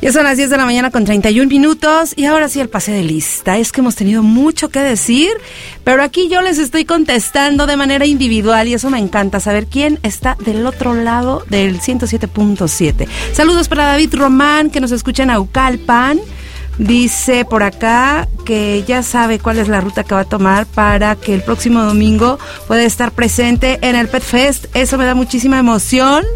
Ya son las 10 de la mañana con 31 minutos y ahora sí el pase de lista. Es que hemos tenido mucho que decir, pero aquí yo les estoy contestando de manera individual y eso me encanta, saber quién está del otro lado del 107.7. Saludos para David Román, que nos escucha en Naucalpan. Dice por acá que ya sabe cuál es la ruta que va a tomar para que el próximo domingo pueda estar presente en el Pet Fest. Eso me da muchísima emoción.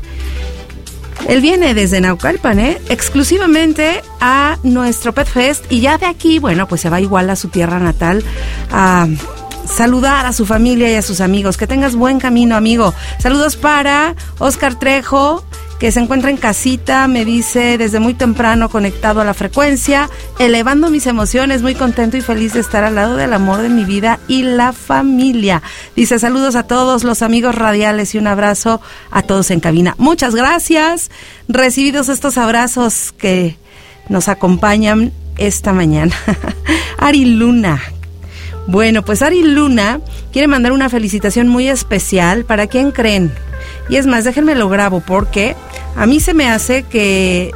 Él viene desde Naucalpan, exclusivamente a nuestro Pet Fest y ya de aquí, bueno, pues se va igual a su tierra natal a saludar a su familia y a sus amigos. Que tengas buen camino, amigo. Saludos para Oscar Trejo, que se encuentra en casita, me dice desde muy temprano conectado a la frecuencia, elevando mis emociones, muy contento y feliz de estar al lado del amor de mi vida y la familia. Dice saludos a todos los amigos radiales y un abrazo a todos en cabina. Muchas gracias, recibidos estos abrazos que nos acompañan esta mañana. Ari Luna. Bueno, pues Ari Luna quiere mandar una felicitación muy especial. ¿Para quién creen? Y es más, déjenme lo grabo porque a mí se me hace que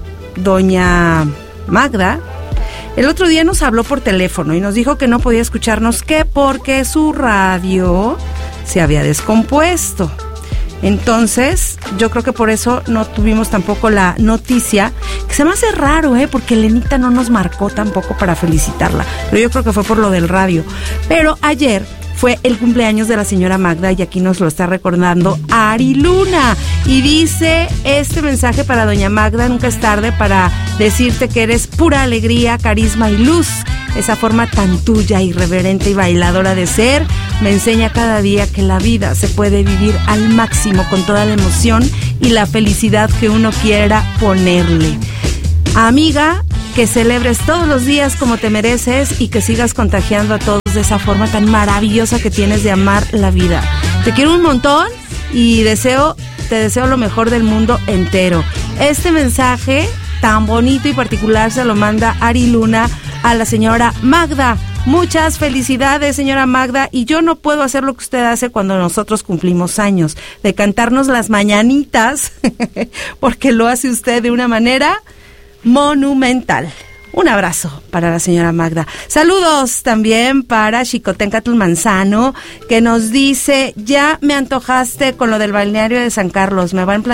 doña Magda el otro día nos habló por teléfono y nos dijo que no podía escucharnos, que porque su radio se había descompuesto. Entonces, yo creo que por eso no tuvimos tampoco la noticia, que se me hace raro, porque Lenita no nos marcó tampoco para felicitarla, pero yo creo que fue por lo del radio. Pero ayer fue el cumpleaños de la señora Magda y aquí nos lo está recordando Ari Luna. Y dice este mensaje para doña Magda: nunca es tarde para decirte que eres pura alegría, carisma y luz. Esa forma tan tuya, irreverente y bailadora de ser, me enseña cada día que la vida se puede vivir al máximo con toda la emoción y la felicidad que uno quiera ponerle. Amiga, que celebres todos los días como te mereces y que sigas contagiando a todos de esa forma tan maravillosa que tienes de amar la vida. Te quiero un montón y te deseo lo mejor del mundo entero. Este mensaje tan bonito y particular se lo manda Ari Luna a la señora Magda. Muchas felicidades, señora Magda, y yo no puedo hacer lo que usted hace cuando nosotros cumplimos años, de cantarnos las mañanitas, porque lo hace usted de una manera monumental. Un abrazo para la señora Magda. Saludos también para Xicoténcatl Manzano, que nos dice: ya me antojaste con lo del balneario de San Carlos. Me van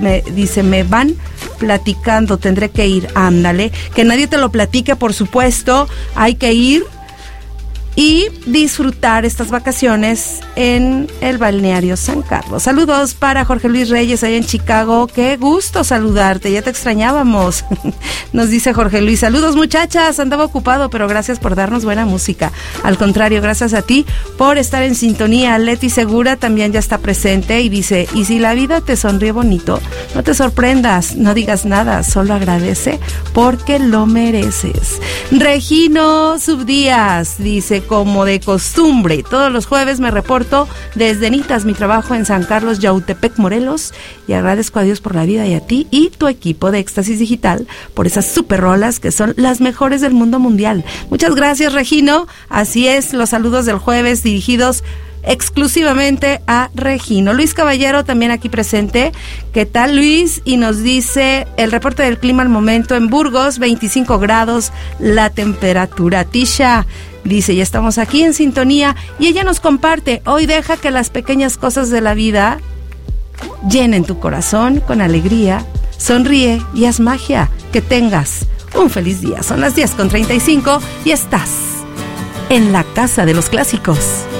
platicando, tendré que ir. Ándale, que nadie te lo platique, por supuesto. Hay que ir y disfrutar estas vacaciones en el balneario San Carlos. Saludos para Jorge Luis Reyes allá en Chicago. Qué gusto saludarte, ya te extrañábamos. Nos dice Jorge Luis: saludos muchachas, andaba ocupado, pero gracias por darnos buena música. Al contrario, gracias a ti por estar en sintonía. Leti Segura también ya está presente y dice: y si la vida te sonríe bonito, no te sorprendas, no digas nada, solo agradece porque lo mereces. Regino Subdías dice: como de costumbre, todos los jueves me reporto desde Nitas, mi trabajo en San Carlos, Yautepec, Morelos, y agradezco a Dios por la vida y a ti y tu equipo de Éxtasis Digital por esas super rolas que son las mejores del mundo mundial. Muchas gracias, Regino. Así es, los saludos del jueves dirigidos exclusivamente a Regino. Luis Caballero también aquí presente. ¿Qué tal, Luis? Y nos dice el reporte del clima al momento en Burgos: 25 grados la temperatura. Tisha dice: ya estamos aquí en sintonía, y ella nos comparte: hoy deja que las pequeñas cosas de la vida llenen tu corazón con alegría, sonríe y haz magia. Que tengas un feliz día. Son las 10:35 y estás en la Casa de los Clásicos.